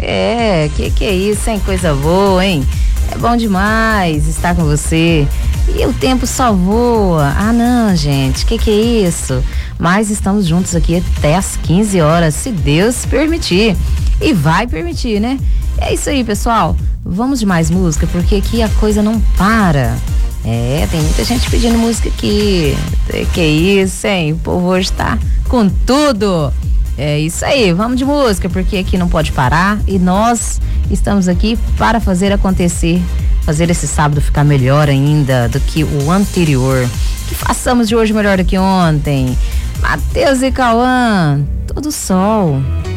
Que é isso, hein? Coisa boa, hein? É bom demais estar com você. E o tempo só voa. Ah, não, gente, que é isso? Mas estamos juntos aqui até às 15 horas, se Deus permitir. E vai permitir, né? É isso aí, pessoal. Vamos de mais música, porque aqui a coisa não para. Tem muita gente pedindo música aqui. Que é isso, hein? O povo hoje tá com tudo. É isso aí, vamos de música, porque aqui não pode parar e nós estamos aqui para fazer acontecer, fazer esse sábado ficar melhor ainda do que o anterior. Que façamos de hoje melhor do que ontem. Matheus e Cauã, todo sol.